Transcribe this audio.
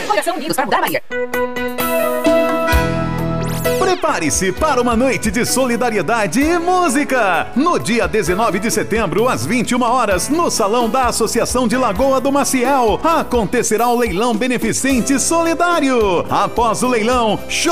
Coligação Unidos para mudar a Bahia. Prepare-se para uma noite de solidariedade e música. No dia 19 de setembro, às 21 horas, no Salão da Associação de Lagoa do Maciel, acontecerá o leilão beneficente solidário. Após o leilão, show